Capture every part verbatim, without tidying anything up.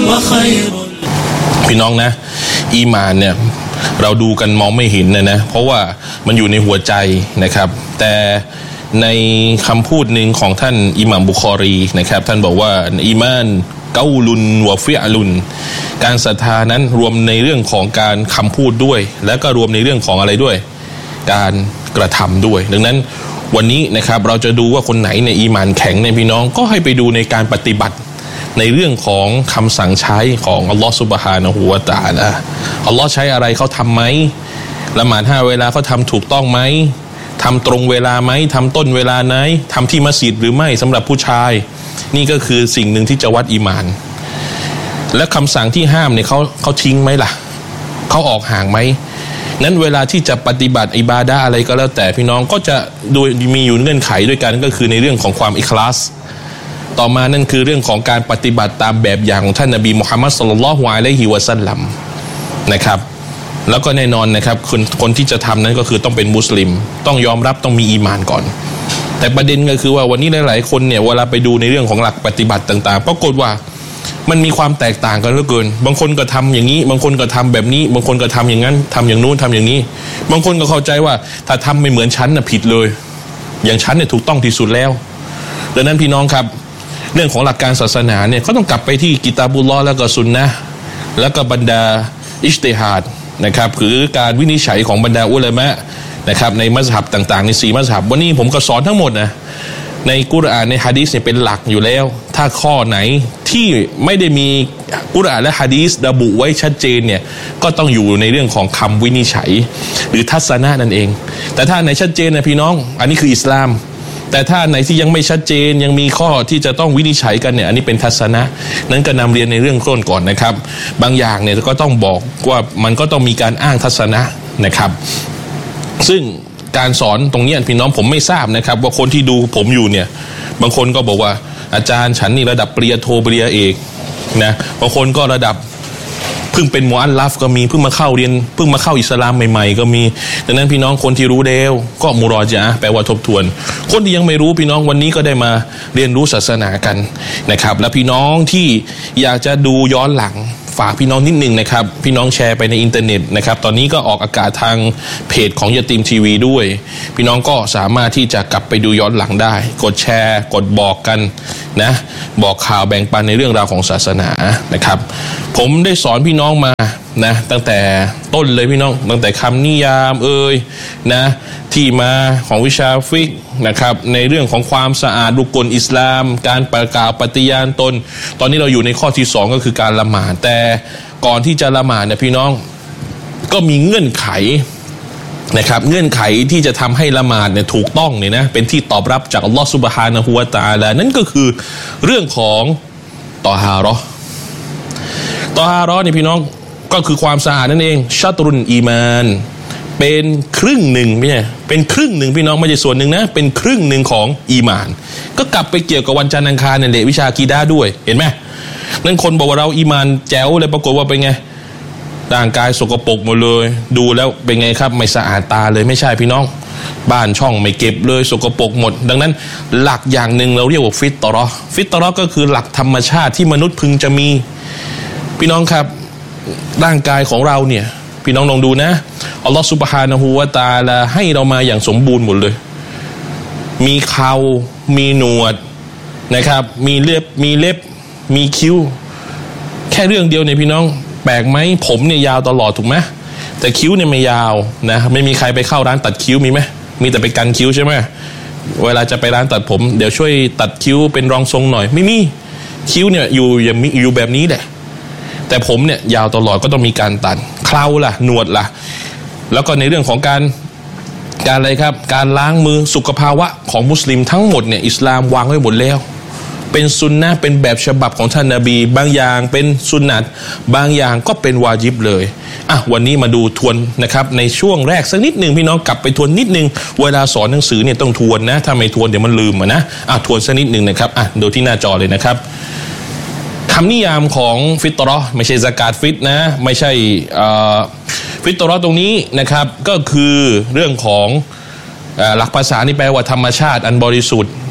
وخير พี่น้องนะอีหม่านเนี่ยเราดูกันมองไม่เห็นนะนะเพราะว่ามันอยู่ในหัวใจนะครับแต่ในคำพูดหนึ่งของท่านอิหม่ามบุคอรีนะครับท่านบอกว่าอีมานเกาลุนวะฟิอลุนการศรัทธานั้นรวมในเรื่องของการคำพูดด้วยและก็รวมในเรื่องของอะไรด้วยการกระทำด้วยดังนั้นวันนี้นะครับเราจะดูว่าคนไหนในอีหม่านแข็งในพี่น้องก็ให้ไปดูในการปฏิบัติในเรื่องของคำสั่งใช้ของอัลลอฮฺซุบฮานะฮูวะตะอาลาอัลลอฮฺใช้อะไรเขาทำไหมละหมาดห้าเวลาเขาทำถูกต้องไหมทำตรงเวลาไหมทำต้นเวลาไหนทำที่มัสยิดหรือไม่สำหรับผู้ชายนี่ก็คือสิ่งหนึ่งที่จะวัดอีหม่านและคำสั่งที่ห้ามเนี่ยเขาเขาทิ้งไหมล่ะเขาออกห่างไหมนั้นเวลาที่จะปฏิบัติอิบาดะห์อะไรก็แล้วแต่พี่น้องก็จะโดยมีอยู่เงื่อนไขด้วยกันก็คือในเรื่องของความอิคลาสต่อมานั่นคือเรื่องของการปฏิบัติตามแบบอย่างของท่านนบีมุฮัมมัดศ็อลลัลลอฮุอะลัยฮิวะซัลลัมนะครับแล้วก็แน่นอนนะครับคนคนที่จะทำนั้นก็คือต้องเป็นมุสลิมต้องยอมรับต้องมีอีหม่านก่อนแต่ประเด็นก็คือว่าวันนี้หลายๆคนเนี่ยเวลาไปดูในเรื่องของหลักปฏิบัติต่างๆปรากฏว่ามันมีความแตกต่างกันเหลือเกินบางคนก็ทำอย่างนี้บางคนก็ทำแบบนี้บางคนก็ทำอย่างนั้นทำอย่างนู้นทำอย่างนี้บางคนก็เข้าใจว่าถ้าทำไม่เหมือนฉันน่ะผิดเลยอย่างฉันเนี่ยถูกต้องที่สุดแล้วดังนั้นพี่น้องครับเรื่องของหลักการศาสนาเนี่ยก็ต้องกลับไปที่กิตาบุลลอฮ์แล้วก็ซุนนะห์แล้วก็บรรดาอิจติฮาดนะครับคือการวินิจฉัยของบรรดาอุลามะนะครับในมัซฮับต่างๆในสี่มัซฮับวันนี้ผมก็สอนทั้งหมดนะในกุรอานในหะดีษเนี่ยเป็นหลักอยู่แล้วถ้าข้อไหนที่ไม่ได้มีกุรอานและหะดีษระบุไว้ชัดเจนเนี่ยก็ต้องอยู่ในเรื่องของคำวินิจฉัยหรือทัศนะนั่นเองแต่ถ้าไหนชัดเจนนะพี่น้องอันนี้คืออิสลามแต่ถ้าไหนที่ยังไม่ชัดเจนยังมีข้อที่จะต้องวินิจฉัยกันเนี่ยอันนี้เป็นทัศนะนั้นก็นำเรียนในเรื่องต้นก่อนนะครับบางอย่างเนี่ยก็ต้องบอกว่ามันก็ต้องมีการอ้างทัศนะนะครับซึ่งการสอนตรงนี้พี่น้องผมไม่ทราบนะครับว่าคนที่ดูผมอยู่เนี่ยบางคนก็บอกว่าอาจารย์ฉันนี่ระดับปริญญาโทปริญญาเอกนะบางคนก็ระดับเพิ่งเป็นมุอัลลัฟก็มีเพิ่งมาเข้าเรียนเพิ่งมาเข้าอิสลามใหม่ๆก็มีดังนั้นพี่น้องคนที่รู้แล้วก็มุรอญะห์แปลว่าทบทวนคนที่ยังไม่รู้พี่น้องวันนี้ก็ได้มาเรียนรู้ศาสนากันนะครับและพี่น้องที่อยากจะดูย้อนหลังฝากพี่น้องนิดนึงนะครับพี่น้องแชร์ไปในอินเทอร์เน็ตนะครับตอนนี้ก็ออกอากาศทางเพจของยะตีมทีวีด้วยพี่น้องก็สามารถที่จะกลับไปดูย้อนหลังได้กดแชร์กดบอกกันนะบอกข่าวแบ่งปันในเรื่องราวของศาสนานะครับผมได้สอนพี่น้องมานะตั้งแต่ต้นเลยพี่น้องตั้งแต่คำนิยามเอ่ยนะที่มาของวิชาฟิกนะครับในเรื่องของความสะอาดรุกลอิสลามการประกาศปฏิญาณตนตอนนี้เราอยู่ในข้อที่สองก็คือการละหมาดแต่ก่อนที่จะละหมาดเนี่ยพี่น้องก็มีเงื่อนไขนะครับเงื่อนไขที่จะทำให้ละหมาดเนี่ยถูกต้องเนี่ยนะเป็นที่ตอบรับจากอัลลอฮฺซุบฮานะฮูวะตะอาลานั่นก็คือเรื่องของตอฮาเราะห์ตอฮาเราะห์นี่พี่น้องก็คือความสะอาดนั่นเองชัตรุนอีมานเป็นครึ่งหนึ่งพี่เนี่ยเป็นครึ่งหนึ่งพี่น้องไม่ใช่ส่วนหนึ่งนะเป็นครึ่งหนึ่งของอีมานก็กลับไปเกี่ยวกับวันจันทร์อังคารเนี่ยแหละวิชากีดาด้วยเห็นไหมนั่นคนบอกว่าเราอีมานแจ๋วเลยปรากฏว่าเป็นไงร่างกายสกปรกหมดเลยดูแล้วเป็นไงครับไม่สะอาดตาเลยไม่ใช่พี่น้องบ้านช่องไม่เก็บเลยสกปรกหมดดังนั้นหลักอย่างหนึ่งเราเรียกว่าฟิตเราะห์ฟิตเราะห์ก็คือหลักธรรมชาติที่มนุษย์พึงจะมีพี่น้องครับร่างกายของเราเนี่ยพี่น้องลองดูนะอัลลอฮฺซุบฮานะฮูวะตะอาลาให้เรามาอย่างสมบูรณ์หมดเลยมีเขามีหนวดนะครับมีเล็บมีเล็บมีคิ้วแค่เรื่องเดียวเนี่ยพี่น้องแปลกไหมผมเนี่ยยาวตลอดถูกไหมแต่คิ้วเนี่ยไม่ยาวนะไม่มีใครไปเข้าร้านตัดคิ้วมีไหมมีแต่ไปกันคิ้วใช่ไหมเวลาจะไปร้านตัดผมเดี๋ยวช่วยตัดคิ้วเป็นรองทรงหน่อยไม่มีคิ้วเนี่ยอยู่อย่างอยู่แบบนี้แหละแต่ผมเนี่ยยาวตลอดก็ต้องมีการตัดเคราล่ะหนวดล่ะแล้วก็ในเรื่องของการการอะไรครับการล้างมือสุขภาวะของมุสลิมทั้งหมดเนี่ยอิสลามวางไว้หมดแล้วเป็นซุนนะห์เป็นแบบฉบับของท่านนบีบางอย่างเป็นซุนนัตบางอย่างก็เป็นวาญิบเลยอ่ะวันนี้มาดูทวนนะครับในช่วงแรกสักนิดนึงพี่น้องกลับไปทวนนิดนึงเวลาสอนหนังสือเนี่ยต้องทวนนะถ้าไม่ทวนเดี๋ยวมันลืมอ่ะนะอ่ะทวนสักนิดนึงนะครับอ่ะดูที่หน้าจอเลยนะครับคำนิยามของฟิตเราะห์ไม่ใช่ซะกาตฟิตนะไม่ใช่ฟิตเราะห์ตรงนี้นะครับก็คือเรื่องของหลักภาษานี่แปลว่าธรรมชาติอันบริสุทธิ์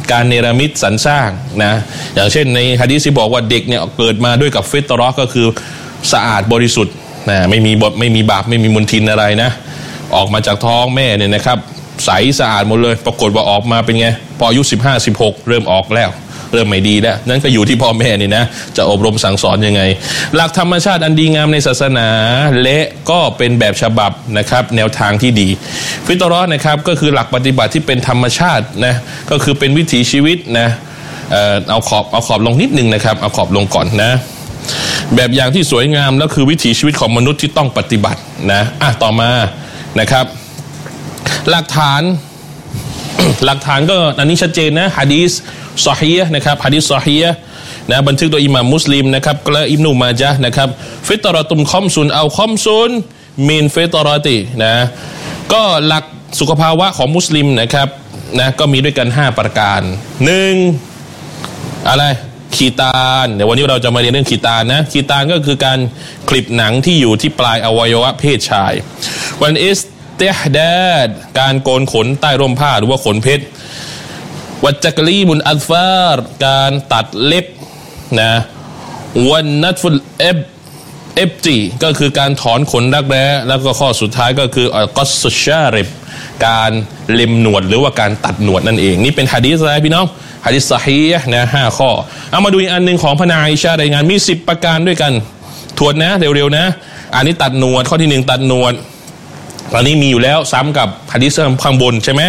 การเนรมิตสรรสร้างนะอย่างเช่นในหะดีษที่บอกว่าเด็กเนี่ยเกิดมาด้วยกับฟิตเราะห์ก็คือสะอาดบริสุทธิ์นะไม่มีบไม่มีบาปไม่มีมลทินอะไรนะออกมาจากท้องแม่เนี่ยนะครับใสสะอาดหมดเลยปรากฏว่าออกมาเป็นไงพออายุสิบห้า สิบหกเริ่มออกแล้วเริ่มไม่ดีแล้วนั่นก็อยู่ที่พ่อแม่นี่นะจะอบรมสั่งสอนยังไงหลักธรรมชาติอันดีงามในศาสนาและก็เป็นแบบฉบับนะครับแนวทางที่ดีฟิตเราะห์นะครับก็คือหลักปฏิบัติที่เป็นธรรมชาตินะก็คือเป็นวิถีชีวิตนะเอ่อเอาขอบเอาขอบลงนิดนึงนะครับเอาขอบลงก่อนนะแบบอย่างที่สวยงามแล้วคือวิถีชีวิตของมนุษย์ที่ต้องปฏิบัตินะอ่ะต่อมานะครับหลักฐาน หลักฐานก็อันนี้ชัดเจนนะหะดีษซอฮีฮ์นะครับหะดีษซอฮีฮ์นะบันทึกโดยอิหม่ามมุสลิมนะครับและอิบนุมาญะห์นะครับฟิตเราะตุมคอมซุนเอาคอมซุนมินฟิตเราะตินะก็หลักสุขภาวะของมุสลิมนะครับนะก็มีด้วยกันห้าประการหนึ่งอะไรคีตานเดี๋ยววันนี้เราจะมาเรียนเรื่องคีตานนะคีตานก็คือการคลิปหนังที่อยู่ที่ปลายอวัยวะเพศชายวันอิสติฮดาดการโกนขนใต้ร่มผ้าหรือว่าขนเพชรวัจจักลีมุนอัลฟาร์การตัดเล็บนะวันนัตฟุลเอฟเอฟจีก็คือการถอนขนรักแร้แล้วก็ข้อสุดท้ายก็คืออัลกัสซชาริบการเล็มหนวดหรือว่าการตัดหนวดนั่นเองนี่เป็นหะดีษอะไรพี่น้องหะดีษซอฮีฮ์นะห้าข้อเอามาดูอีกอันนึงของพระนางอิชารายงานมีสิบประการด้วยกันทวนนะเร็วๆนะอันนี้ตัดหนวดข้อที่หนึ่งตัดหนวดตอนนี้มีอยู่แล้วซ้ำกับหะดีษข้างบนใช่ไหม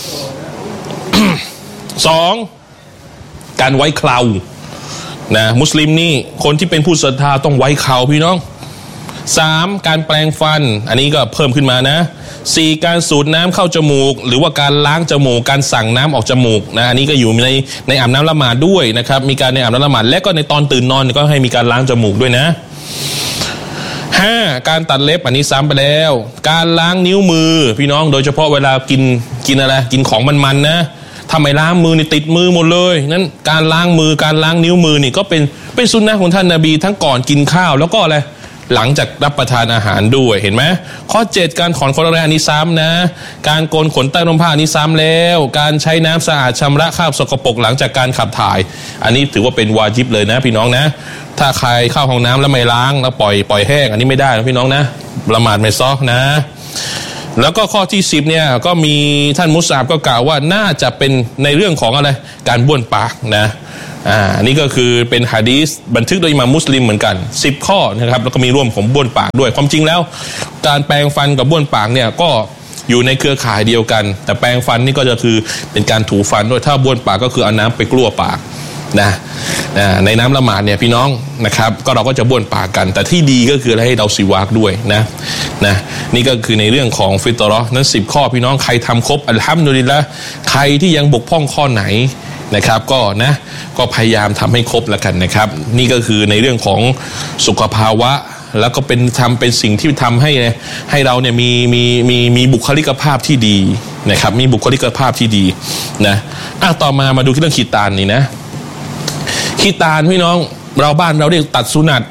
สองการไว้เครานะมุสลิมนี่คนที่เป็นผู้ศรัทธาต้องไว้เคราพี่น้องสามการแปรงฟันอันนี้ก็เพิ่มขึ้นมานะสี่การสูดน้ำเข้าจมูกหรือว่าการล้างจมูกการสั่งน้ำออกจมูกนะอันนี้ก็อยู่ในในอาบน้ำละหมาดด้วยนะครับมีการในอาบน้ำละหมาดและก็ในตอนตื่นนอนก็ให้มีการล้างจมูกด้วยนะห้าการตัดเล็บอันนี้ซ้ำไปแล้วการล้างนิ้วมือพี่น้องโดยเฉพาะเวลากินกินอะไรกินของมันๆนะทำไมล้างมือนี่ติดมือหมดเลยนั้นการล้างมือการล้างนิ้วมือนี่ก็เป็นเป็นสุนนะของท่านนบีทั้งก่อนกินข้าวแล้วก็อะไรหลังจากรับประทานอาหารด้วยเห็นไหมข้อเจ็ดการถอนขนรักแร้อันนี้ซ้ำนะการโกนขนใต้ร่มผ้าอันนี้ซ้ำแล้วการใช้น้ำสะอาดชำระคราบสกปรกหลังจากการขับถ่ายอันนี้ถือว่าเป็นวาญิบเลยนะพี่น้องนะถ้าใครเข้าห้องน้ำแล้วไม่ล้างแล้วปล่อยปล่อยแห้งอันนี้ไม่ได้นะพี่น้องนะละหมาดไม่ซ้อนะแล้วก็ข้อที่สิบเนี่ยก็มีท่านมุสอับก็กล่าวว่าน่าจะเป็นในเรื่องของอะไรการบ้วนปากนะอ่านี่ก็คือเป็นหะดีษบันทึกโดยอิหม่ามมุสลิมเหมือนกันสิบข้อนะครับแล้วก็มีร่วมของบ้วนปากด้วยความจริงแล้วการแปรงฟันกับบ้วนปากเนี่ยก็อยู่ในเครือข่ายเดียวกันแต่แปรงฟันนี่ก็จะคือเป็นการถูฟันด้วยถ้าบ้วนปากก็คือเอาน้ำไปกลั้วปากนะในน้ำละหมาดเนี่ยพี่น้องนะครับก็เราก็จะบ้วนปากกันแต่ที่ดีก็คือให้เราสิวากด้วยนะนะนี่ก็คือในเรื่องของฟิตเราะห์นั้นสิบข้อพี่น้องใครทำครบอัลฮัมดุลิลละห์ใครที่ยังบกพร่องข้อไหนนะครับก็นะก็พยายามทำให้ครบแล้วกันนะครับนี่ก็คือในเรื่องของสุขภาวะแล้วก็เป็นทำเป็นสิ่งที่ทำให้ให้เราเนี่ยมีมีมีมีบุคลิกภาพที่ดีนะครับมีบุคลิกภาพที่ดีนะอ่ะต่อมามาดูที่เรื่องขีตานนี่นะขีตานพี่น้องเราบ้านเราเรียกตัดสุนัต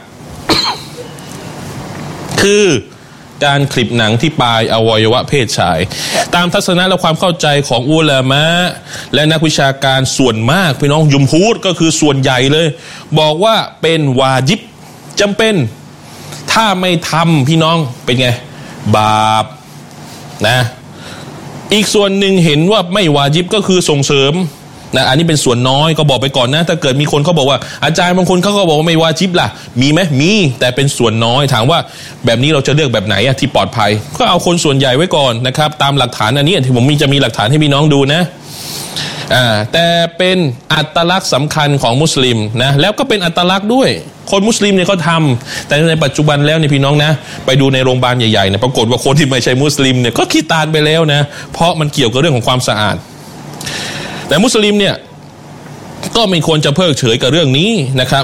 คือการคลิปหนังที่ปลายอวัยวะเพศชายตามทัศนะและความเข้าใจของอุลามะและนักวิชาการส่วนมากพี่น้องยุมฮูดก็คือส่วนใหญ่เลยบอกว่าเป็นวาญิบจำเป็นถ้าไม่ทำพี่น้องเป็นไงบาปนะอีกส่วนหนึ่งเห็นว่าไม่วาญิบก็คือส่งเสริมนะอันนี้เป็นส่วนน้อยก็บอกไปก่อนนะถ้าเกิดมีคนเขาบอกว่าอาจารย์บางคนเขาก็บอกว่าไม่วาญิบล่ะมีไหมมีแต่เป็นส่วนน้อยถามว่าแบบนี้เราจะเลือกแบบไหนอะที่ปลอดภัยก็เอาคนส่วนใหญ่ไว้ก่อนนะครับตามหลักฐานอันนี้ที่ผมมีจะมีหลักฐานให้พี่น้องดูนะอ่าแต่เป็นอัตลักษณ์สำคัญของมุสลิมนะแล้วก็เป็นอัตลักษณ์ด้วยคนมุสลิมเนี่ยเขาทำแต่ในปัจจุบันแล้วเนี่ยพี่น้องนะไปดูในโรงพยาบาลใหญ่ๆเนี่ยปรากฏว่าคนที่ไม่ใช่มุสลิมเนี่ยก็ขี้ตาลไปแล้วนะเพราะมันเกี่ยวกับเรื่องของความสะอาดแต่มุสลิมเนี่ยก็ไม่ควรจะเพิกเฉยกับเรื่องนี้นะครับ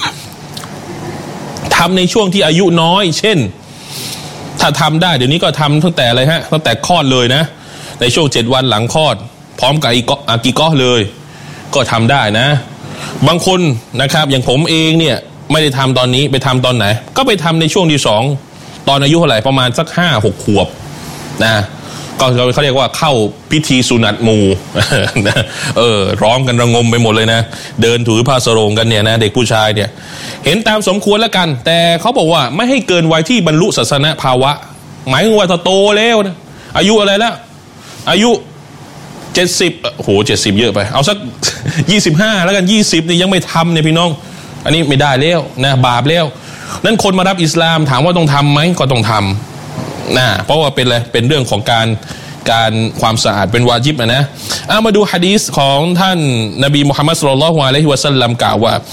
ทำในช่วงที่อายุน้อยเช่นถ้าทำได้เดี๋ยวนี้ก็ทำตั้งแต่อะไรฮะตั้งแต่คลอดเลยนะในช่วงเจ็ดวันหลังคลอดพร้อมกับอีกอากีกอเลยก็ทำได้นะบางคนนะครับอย่างผมเองเนี่ยไม่ได้ทำตอนนี้ไปทำตอนไหนก็ไปทำในช่วงที่สองตอนอายุเท่าไหร่ประมาณสักห้าหกขวบนะก็เขาเรียกว่าเข้าพิธีสุนัตหมู่เออร้องกันระงมไปหมดเลยนะเดินถือผ้าสโรงกันเนี่ยนะเด็กผู้ชายเนี่ยเห็นตามสมควรแล้วกันแต่เขาบอกว่าไม่ให้เกินวัยที่บรรลุศาสนภาวะหมายถึงว่าโตแล้วนะอายุอะไรแล้วอายุเจ็ดสิบโหเจ็ดสิบเยอะไปเอาสักยี่สิบห้าแล้วกันยี่สิบนี่ยังไม่ทำเนี่ยพี่น้องอันนี้ไม่ได้แล้วนะบาปแล้วนั้นคนมารับอิสลามถามว่าต้องทำไหมก็ต้องทำนะเพราะว่าเป็นอะไรเป็นเรื่องของการการความสะอาดเป็นวาญิบนะนะเอามาดูหะดีษของท่านนบีมุฮัมมัดศ็อลลัลลอฮุอะลัยฮิวะซัลลัมกล่าวว่า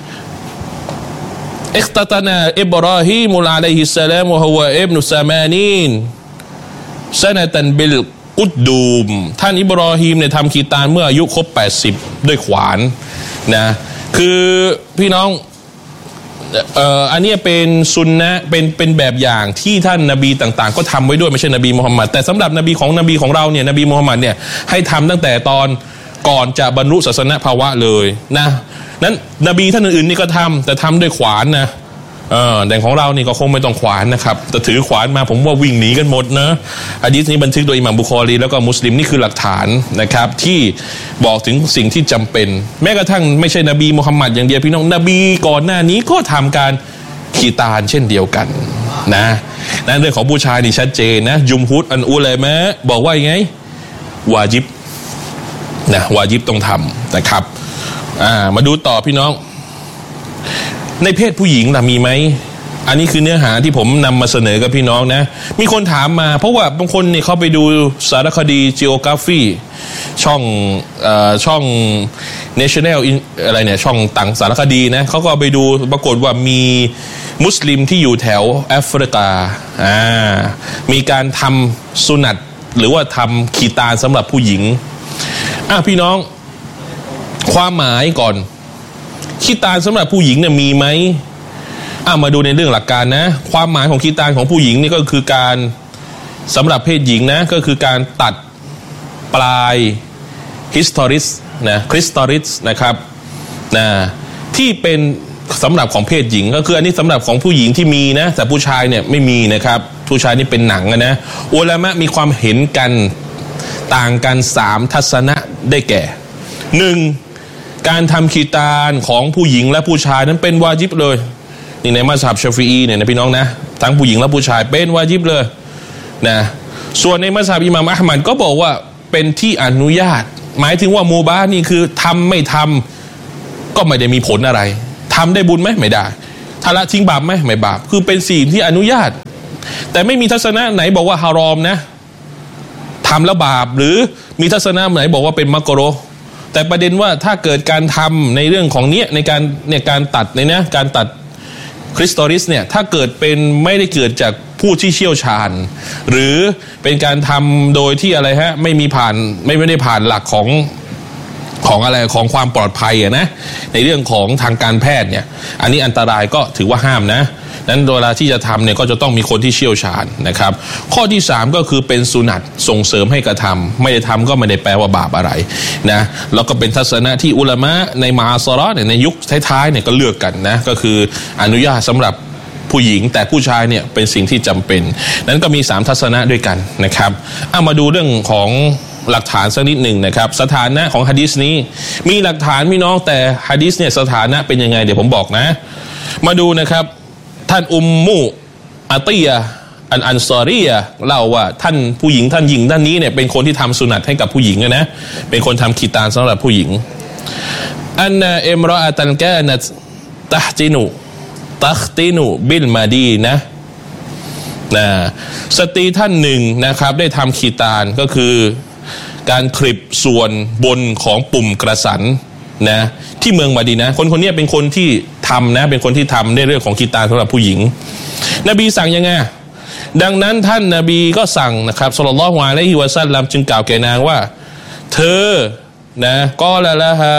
อิคตะตะนาอิบราฮีมุอะลัยฮิสสลามวะฮุวะอิบนุซะมานีนซะนะตันบิลกุดดูมท่านอิบราฮีมเนี่ยทำคีตานเมื่ออายุครบแปดสิบด้วยขวานนะคือพี่น้องเอ่ออันนี้เป็นซุนนะเป็นเป็นแบบอย่างที่ท่านนบีต่างๆก็ทำไว้ด้วยไม่ใช่นบีมุฮัมมัดแต่สำหรับนบีของนบีของเราเนี่ยนบีมุฮัมมัดเนี่ยให้ทำตั้งแต่ตอนก่อนจะบรรลุศาสนภาวะเลยนะนั้นนบีท่านอื่นๆนี่ก็ทำแต่ทำด้วยขวานนะเออแต่ของเรานี่ก็คงไม่ต้องขวานนะครับแต่ถือขวานมาผมว่าวิ่งหนีกันหมดนะหะดีษนี้บันทึกโดยอิหม่ามบุคอรีแล้วก็มุสลิมนี่คือหลักฐานนะครับที่บอกถึงสิ่งที่จำเป็นแม้กระทั่งไม่ใช่นบีมุฮัมมัดอย่างเดียวพี่น้องนบีก่อนหน้านี้ก็ทำการคีตานเช่นเดียวกันนะนั่นเรื่องของผู้ชายนี่ชัดเจนนะยุมฮุดอันอุลัยมะบอกว่ายังไงวาญิบนะวาญิบต้องทำนะครับอ่ามาดูต่อพี่น้องในเพศผู้หญิงล่ะมีไหมอันนี้คือเนื้อหาที่ผมนำมาเสนอกับพี่น้องนะมีคนถามมาเพราะว่าบางคนเนี่ยเขาไปดูสารคดี Geography ช่องเอ่อช่อง National อะไรเนี่ยช่องต่างสารคดีนะเขาก็ไปดูปรากฏว่ามีมุสลิมที่อยู่แถวแอฟริกาอ่ามีการทำสุนัตหรือว่าทำคีตานสำหรับผู้หญิงอ่ะพี่น้องความหมายก่อนคีตานสำหรับผู้หญิงเนี่ยมีไหมอ่ะมาดูในเรื่องหลักการนะความหมายของคีตานของผู้หญิงนี่ก็คือการสำหรับเพศหญิงนะก็คือการตัดปลายฮิสตอริสนะคริสตอริสนะครับนะที่เป็นสำหรับของเพศหญิงก็คืออันนี้สำหรับของผู้หญิงที่มีนะแต่ผู้ชายเนี่ยไม่มีนะครับผู้ชายนี่เป็นหนังนะอุลามะมีความเห็นกันต่างกันสามทัศนะได้แก่หนึ่งการทำคีตานของผู้หญิงและผู้ชายนั้นเป็นวาญิบเลยนี่ในมัซฮับชาฟิอีเนี่ยนะพี่น้องนะทั้งผู้หญิงและผู้ชายเป็นวาญิบเลยนะส่วนในมัซฮับอิหม่ามอะห์มัดก็บอกว่าเป็นที่อนุญาตหมายถึงว่ามูบาห์นี่คือทำไม่ทำก็ไม่ได้มีผลอะไรทำได้บุญไหมไม่ได้ถ้าละทิ้งบาปไหมไม่บาปคือเป็นสิ่งที่อนุญาตแต่ไม่มีทัศนะไหนบอกว่าฮารอมนะทำแล้วบาปหรือมีทัศนะไหนบอกว่าเป็นมักรุฮ์แต่ประเด็นว่าถ้าเกิดการทำในเรื่องของเนี้ยในการเนี่ยการตัดเนี่ยนะการตัดคริสตอริสเนี่ยถ้าเกิดเป็นไม่ได้เกิดจากผู้ที่เชี่ยวชาญหรือเป็นการทำโดยที่อะไรฮะไม่มีผ่านไม่ไม่ได้ผ่านหลักของของอะไรของความปลอดภัยอะนะในเรื่องของทางการแพทย์เนี่ยอันนี้อันตรายก็ถือว่าห้ามนะนั้นเวลาที่จะทำเนี่ยก็จะต้องมีคนที่เชี่ยวชาญนะครับข้อที่สามก็คือเป็นสุนัตส่งเสริมให้กระทำไม่ได้ทำก็ไม่ได้แปลว่าบาปอะไรนะแล้วก็เป็นทัศนะที่อุลามะในมาอัสเราะห์เนี่ยในยุคท้ายๆเนี่ยก็เลือกกันนะก็คืออนุญาตสำหรับผู้หญิงแต่ผู้ชายเนี่ยเป็นสิ่งที่จำเป็นนั้นก็มีสามทัศนะด้วยกันนะครับเอามาดูเรื่องของหลักฐานสักนิดหนึ่งนะครับสถานะของหะดีษนี้มีหลักฐานพี่น้องแต่หะดีษเนี่ยสถานะเป็นยังไงเดี๋ยวผมบอกนะมาดูนะครับท่านอุมมุอะตียะอันอันซอรียะเล่าว่าท่านผู้หญิงท่านหญิงท่านนี้เนี่ยเป็นคนที่ทำสุนัตให้กับผู้หญิงนะเป็นคนทำคีตานสำหรับผู้หญิงอันนะอิมรออะตันกานัตตะห์ตินุตัคตินุบิลมาดีนะนะสตรีท่านหนึ่งนะครับได้ทำคีตานก็คือการคลิปส่วนบนของปุ่มกระสันนะที่เมืองมะดีนะห์คนคนนี้เป็นคนที่ทำนะเป็นคนที่ทำในเรื่องของคีตานสำหรับผู้หญิงนบีสั่งยังไงดังนั้นท่านนบีก็สั่งนะครับศ็อลลัลลอฮุอะลัยฮิวะซัลลัมจึงกล่าวแก่นางว่าเธอนะกอละละฮา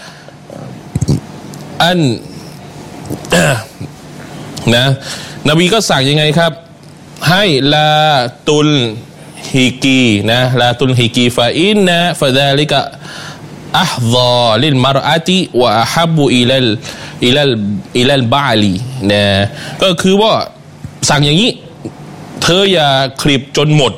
อันนะนบีก็สั่งยังไงครับให้ลาตุลฮิกีนะลาตุลฮิกีฟาอินนะฟะซาลิกะอัฮฎอลิลมารอะติวะอะฮับบุอิลัลอิลัลอิลัลบาลีนะก็คือว่าสั่งอย่างนี้เธออย่าคลิปจนหมด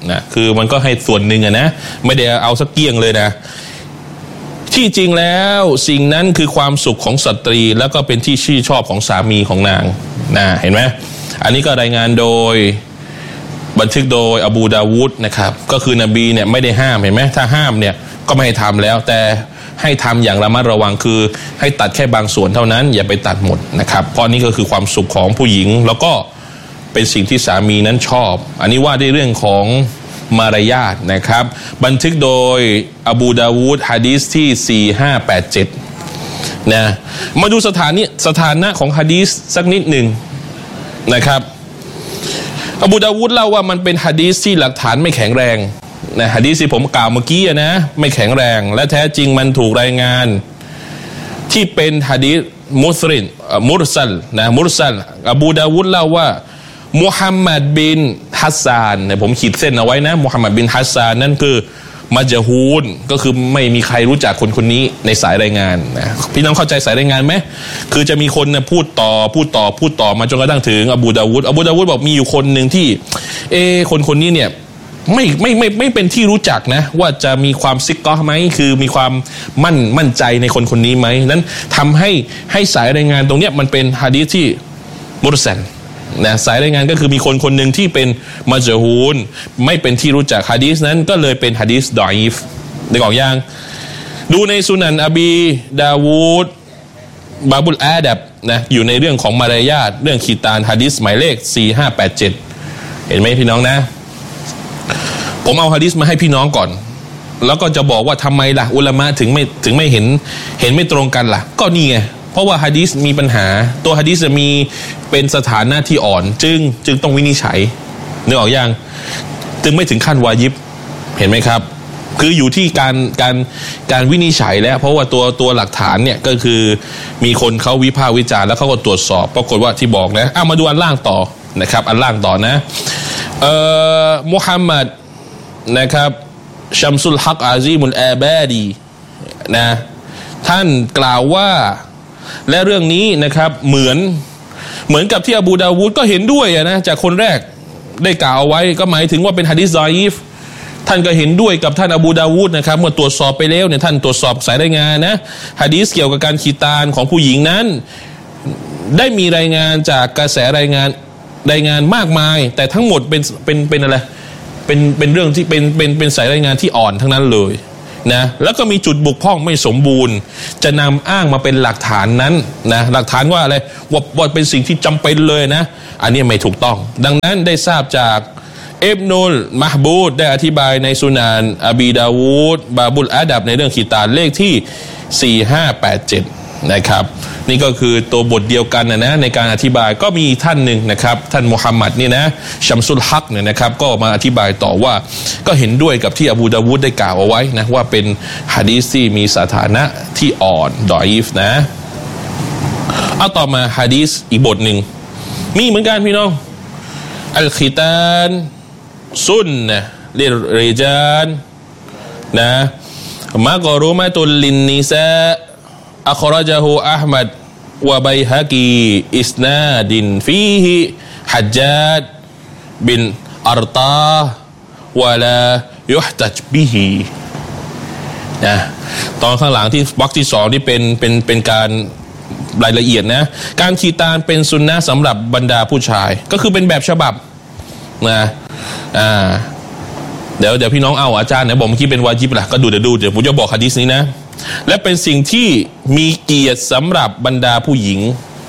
นะคือมันก็ให้ส่วนหนึ่งอะนะไม่ได้เอาสักเกี้ยงเลยนะที่จริงแล้วสิ่งนั้นคือความสุขของสตรีแล้วก็เป็นที่ชื่นชอบของสามีของนางนะเห็นไหมอันนี้ก็รายงานโดยบันทึกโดยอบูดาวูดนะครับก็คือนบีเนี่ยไม่ได้ห้ามเห็นไหมถ้าห้ามเนี่ยก็ไม่ให้ทำแล้วแต่ให้ทำอย่างระมัดระวังคือให้ตัดแค่บางส่วนเท่านั้นอย่าไปตัดหมดนะครับเพราะนี่ก็คือความสุขของผู้หญิงแล้วก็เป็นสิ่งที่สามีนั้นชอบอันนี้ว่าในเรื่องของมารยาทนะครับบันทึกโดยอบูดาวูดฮะดีษที่สี่ห้าแปดเจ็ดนะมาดูสถานีสถานะของฮะดีษสักนิดหนึ่งนะครับอบูดาวูดเล่าว่ามันเป็นหะดีษที่หลักฐานไม่แข็งแรงนะหะดีษที่ผมกล่าวเมื่อกี้นะไม่แข็งแรงและแท้จริงมันถูกรายงานที่เป็นหะดีษมุสลิมมุรซัลนะมุรซัลอบูดาวูดเล่าว่ามุฮัมมัดบินฮัสซานเนี่ยผมขีดเส้นเอาไว้นะมุฮัมมัดบินฮัสซานนั่นคือมัจฮูนก็คือไม่มีใครรู้จักคนคนนี้ในสายรายงานนะพี่น้องเข้าใจสายรายงานไหมคือจะมีคนเนี่ยพูดต่อพูดต่อพูดต่อมาจนกระทั่งถึงอบูดาวูดอบูดาวูดบอกมีอยู่คนหนึ่งที่เอคนคนนี้เนี่ยไม่ไม่ไม่ไม่เป็นที่รู้จักนะว่าจะมีความซิกกอไหมคือมีความมั่นมั่นใจในคนคนนี้ไหมนั้นทำให้ให้สายรายงานตรงเนี้ยมันเป็นหะดีษที่มุรซัลนะสายรายงานก็คือมีคนคนหนึ่งที่เป็นมัจฮูนไม่เป็นที่รู้จักหะดีษนั้นก็เลยเป็นหะดีษดออีฟได้ก่อนยังดูในสุนันอบีดาวูดบาบุลอาดับนะอยู่ในเรื่องของมารยาทเรื่องขีตานหะดีษหมายเลขสี่ห้าแปดเจ็ดเห็นไหมพี่น้องนะผมเอาหะดีษมาให้พี่น้องก่อนแล้วก็จะบอกว่าทำไมล่ะอุลามะถึงไม่ถึงไม่เห็นเห็นไม่ตรงกันล่ะก็นี่ไงเพราะว่าหะดีษมีปัญหาตัวหะดีษจะมีเป็นสถานะที่อ่อนจึงจึงต้องวินิจฉัยนึกออกยังจึงไม่ถึงขั้นวาญิบเห็นไหมครับคืออยู่ที่การการการวินิจฉัยแล้วเพราะว่าตัวตัวหลักฐานเนี่ยก็คือมีคนเขาวิพากษ์วิจารณ์แล้วเขาก็ตรวจสอบปรากฏว่าที่บอกนะเอามาดูอันล่างต่อนะครับอันล่างต่อนะเอ่อมุฮัมมัดนะครับชัมซุลฮักอาซีมุลอาบาดีนะท่านกล่าวว่าและเรื่องนี้นะครับเหมือนเหมือนกับที่อบูดาวูดก็เห็นด้วยนะจากคนแรกได้กล่าวไว้ก็หมายถึงว่าเป็นหะดีษฎออีฟท่านก็เห็นด้วยกับท่านอบูดาวูดนะครับเมื่อตรวจสอบไปแล้วเนี่ยท่านตรวจสอบสายรายงานนะหะดีษเกี่ยวกับการขีตานของผู้หญิงนั้นได้มีรายงานจากกระแสรายงานรายงานมากมายแต่ทั้งหมดเป็นเป็นเป็นอะไรเป็นเป็นเรื่องที่เป็นเป็นเป็นสายรายงานที่อ่อนทั้งนั้นเลยนะแล้วก็มีจุดบกพร่องไม่สมบูรณ์จะนำอ้างมาเป็นหลักฐานนั้นนะหลักฐานว่าอะไรว่าว่าเป็นสิ่งที่จำเป็นเลยนะอันนี้ไม่ถูกต้องดังนั้นได้ทราบจากอิบนุลมะฮบูดได้อธิบายในสุนานอบีดาวูดบาบุลอาดับในเรื่องขีตานเลขที่สี่ห้าแปดเจ็ดนะครับนี่ก็คือตัวบทเดียวกันนะนะในการอธิบายก็มีท่านหนึ่งนะครับท่านมุฮัมมัดนี่นะชัมซุลฮักเนี่ยนะครับก็มาอธิบายต่อว่าก็เห็นด้วยกับที่อบูดาวูดได้กล่าวเอาไว้นะว่าเป็นหะดีษที่มีสถานะที่อ่อนดออีฟนะเอาต่อมาหะดีษอีกบทหนึ่งมีเหมือนกันพี่น้องอัลคิตานซุนนะลิริจานนะมะกอรุมะตุลลินนิซาอัครจฮูอัลมัดวะบัยฮะกีอิสนาดินฟีฮิฮัจญาดบินอัรตาวะลายุฮตัจบิฮินะตอนข้างหลังที่วรรคที่สองนี่เป็นเป็นเป็นการรายละเอียดนะการขีตานเป็นสุนนะสำหรับบรรดาผู้ชายก็คือเป็นแบบฉบับนะอ่าเดี๋ยวเดี๋ยวพี่น้องเอาอาจารย์เนี่ยบอกเมื่อกี้เป็นวาญิบล่ะก็ดูเดี๋ยวดูเดี๋ยวผมจะบอกหะดีษนี้นะและเป็นสิ่งที่มีเกียรติสำหรับบรรดาผู้หญิง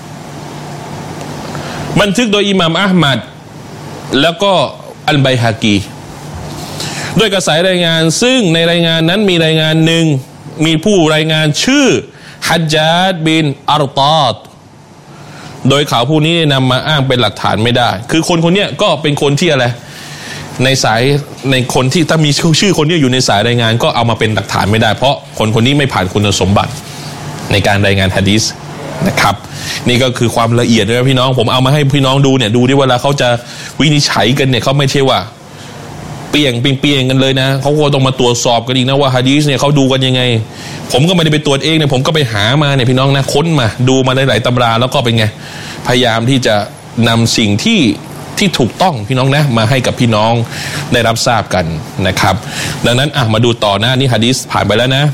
บันทึกโดยอิหม่ามอะห์มัดแล้วก็อัลบัยฮะกีด้วยกระแสรายงานซึ่งในรายงานนั้นมีรายงานหนึ่งมีผู้รายงานชื่อฮัจญาดบินอัรตอดโดยข่าวผู้นี้นำมาอ้างเป็นหลักฐานไม่ได้คือคนคนนี้ก็เป็นคนที่อะไรในสายในคนที่ถ้ามีชื่อคนนี้อยู่ในสายรายงานก็เอามาเป็นหลักฐานไม่ได้เพราะคนคนนี้ไม่ผ่านคุณสมบัติในการรายงานหะดีษนะครับนี่ก็คือความละเอียดนะพี่น้องผมเอามาให้พี่น้องดูเนี่ยดูที่เวลาเขาจะวินิจฉัยกันเนี่ยเขาไม่ใช่ว่าเปียงเปียงเปียงกันเลยนะเขาก็ต้องมาตรวจสอบกันอีกนะว่าหะดีษเนี่ยเขาดูกันยังไงผมก็ไม่ได้ไปตรวจเองเนี่ยผมก็ไปหามาเนี่ยพี่น้องนะค้นมาดูมาหลายๆตำราแล้วก็เป็นไงพยายามที่จะนำสิ่งที่ที่ที่ถูกต้องพี่น้องนะมาให้กับพี่น้องได้รับทราบกันนะครับดังนั้นอ่ะมาดูต่อหน้านี้หะดีษผ่านไปแล้วนะ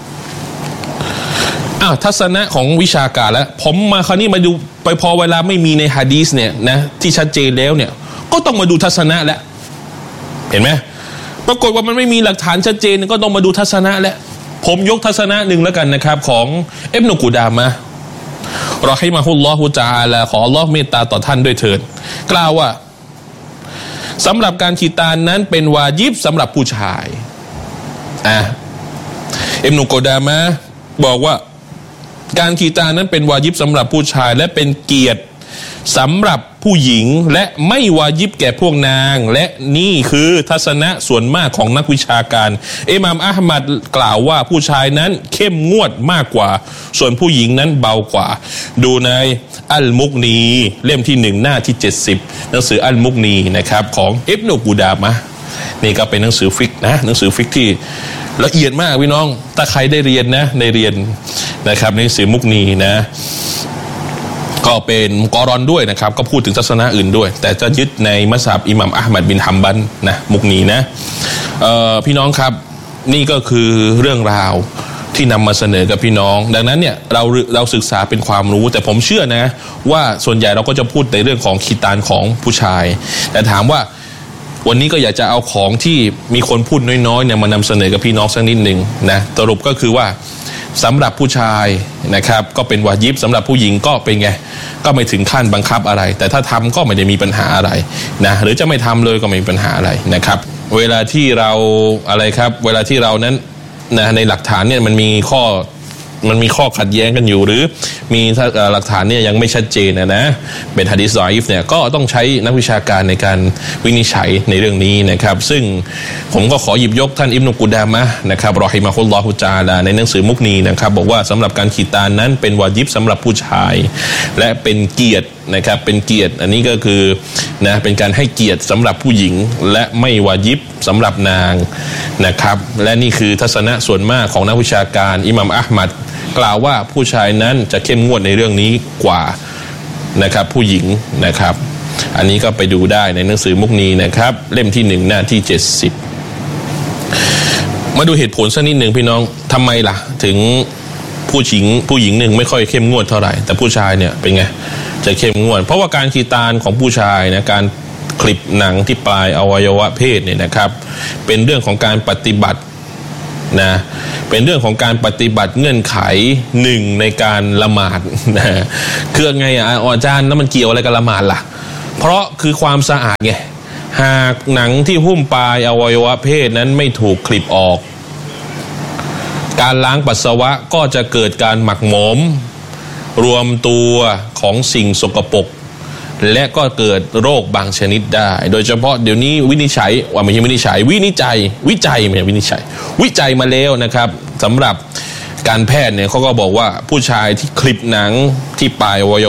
อ้าวทัศนะของวิชาการแล้วผมมาคราวนี้มาดูไปพอเวลาไม่มีในหะดีษเนี่ยนะที่ชัดเจนแล้วเนี่ยก็ต้องมาดูทัศนะแล้วเห็นไหมปรากฏว่ามันไม่มีหลักฐานชัดเจนก็ต้องมาดูทัศนะแล้วผมยกทัศนะหนึ่งแล้วกันนะครับของอิบนุกูดามะห์รอฮิมะฮุลลอฮุตะอาลาขออัลเลาะห์เมตตาต่อท่านด้วยเถิดกล่าวว่าสำหรับการขีตานนั้นเป็นวาญิบสำหรับผู้ชายอ่ะอิบนุกูดามะห์บอกว่าการขีตานนั้นเป็นวาญิบสำหรับผู้ชายและเป็นเกียรติสำหรับผู้หญิงและไม่วาญิบแก่พวกนางและนี่คือทัศนะส่วนมากของนักวิชาการอิหม่ามอะห์มัดกล่าวว่าผู้ชายนั้นเข้มงวดมากกว่าส่วนผู้หญิงนั้นเบากว่าดูในอัลมุกนีเล่มที่หนึ่งหน้าที่เจ็ดสิบหนังสืออัลมุกนีนะครับของอิบนุกูดามะห์นี่ก็เป็นหนังสือฟิกนะหนังสือฟิกที่ละเอียดมากพี่น้องถ้าใครได้เรียนนะได้เรียนนะครับในหนังสือมุกนีนะก็เป็นกอรอนด้วยนะครับก็พูดถึงทัศนะอื่นด้วยแต่จะยึดในมัซฮับอิหม่ามอะห์มัดบินฮัมบัลนะมุกนีนะเอ่อพี่น้องครับนี่ก็คือเรื่องราวที่นำมาเสนอกับพี่น้องดังนั้นเนี่ยเราเราศึกษาเป็นความรู้แต่ผมเชื่อนะว่าส่วนใหญ่เราก็จะพูดในเรื่องของขีตานของผู้ชายแต่ถามว่าวันนี้ก็อยากจะเอาของที่มีคนพูดน้อยๆเนี่ยมานำเสนอกับพี่น้องสักนิดหนึ่งนะสรุปก็คือว่าสำหรับผู้ชายนะครับก็เป็นวาญิบสำหรับผู้หญิงก็เป็นไงก็ไม่ถึงขั้นบังคับอะไรแต่ถ้าทำก็ไม่ได้มีปัญหาอะไรนะหรือจะไม่ทำเลยก็ไม่มีปัญหาอะไรนะครับเวลาที่เราอะไรครับเวลาที่เรานั้นนะในหลักฐานเนี่ยมันมีข้อมันมีข้อขัดแย้งกันอยู่หรือมีหลักฐานเนี่ยยังไม่ชัดเจนนะนะเป็นหะดีษฎออีฟเนี่ยก็ต้องใช้นักวิชาการในการวินิจฉัยในเรื่องนี้นะครับซึ่งผมก็ขอหยิบยกท่านอิบนุกูดามะห์นะครับรอฮิมะฮุลลอฮุตะอาลาในหนังสือมุกนีนะครับบอกว่าสำหรับการขีตานนั้นเป็นวาญิบสำหรับผู้ชายและเป็นเกียรตินะครับเป็นเกียรติอันนี้ก็คือนะเป็นการให้เกียรติสำหรับผู้หญิงและไม่วาญิบสำหรับนางนะครับและนี่คือทัศนะส่วนมากของนักวิชาการอิหม่ามอะห์มัดกล่าวว่าผู้ชายนั้นจะเข้มงวดในเรื่องนี้กว่านะครับผู้หญิงนะครับอันนี้ก็ไปดูได้ในหนังสือมุกนีนะครับเล่มที่หนึ่งหน้าที่เจ็ดสิบมาดูเหตุผลสักนิดหนึ่งพี่น้องทำไมล่ะถึงผู้หญิงผู้หญิงหนึ่งไม่ค่อยเข้มงวดเท่าไหร่แต่ผู้ชายเนี่ยเป็นไงจะเข้มงวดเพราะว่าการขีตานของผู้ชายนะการคลิปหนังที่ปลายอวัยวะเพศเนี่ยนะครับเป็นเรื่องของการปฏิบัตินะเป็นเรื่องของการปฏิบัติเงื่อนไขหนึ่งในการละหมาดนะคือไงอ่ะอาจารย์แล้วมันเกี่ยวอะไรกับละหมาดล่ะเพราะคือความสะอาดไงหากหนังที่หุ้มปลายอวัยวะเพศนั้นไม่ถูกคลิปออกการล้างปัสสาวะก็จะเกิดการหมักหมมรวมตัวของสิ่งสกปรกและก็เกิดโรคบางชนิดได้โดยเฉพาะเดี๋ยวนี้วินิจฉัยว่าไม่ใช่วินิจฉัยวินิจัยวิจัยไม่ใช่วินิจฉัยวิจัยมาแล้วนะครับสำหรับการแพทย์เนี่ยเขาก็บอกว่าผู้ชายที่คลิปหนังที่ปลายอวัยวะ